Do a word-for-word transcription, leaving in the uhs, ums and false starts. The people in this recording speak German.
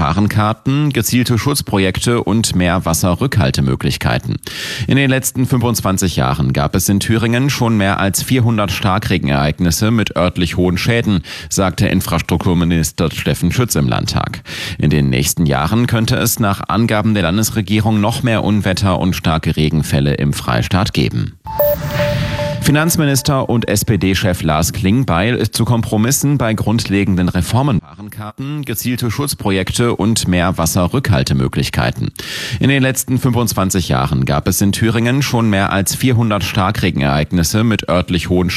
Gefahrenkarten, gezielte Schutzprojekte und mehr Wasserrückhaltemöglichkeiten. In den letzten fünfundzwanzig Jahren gab es in Thüringen schon mehr als vierhundert Starkregenereignisse mit örtlich hohen Schäden, sagte Infrastrukturminister Steffen Schütz im Landtag. In den nächsten Jahren könnte es nach Angaben der Landesregierung noch mehr Unwetter und starke Regenfälle im Freistaat geben. Finanzminister und S P D-Chef Lars Klingbeil ist zu Kompromissen bei grundlegenden Reformen, Gefahrenkarten, gezielte Schutzprojekte und mehr Wasserrückhaltemöglichkeiten. In den letzten fünfundzwanzig Jahren gab es in Thüringen schon mehr als vierhundert Starkregenereignisse mit örtlich hohen